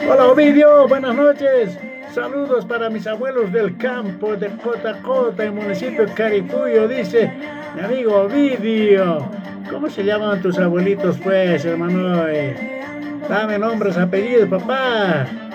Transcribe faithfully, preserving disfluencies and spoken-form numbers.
Hola Ovidio, buenas noches. Saludos para mis abuelos del campo de Cotacota, en el municipio de Caricuyo, dice mi amigo Ovidio. ¿Cómo se llaman tus abuelitos, pues, hermano? Eh, Dame nombres, apellidos, papá.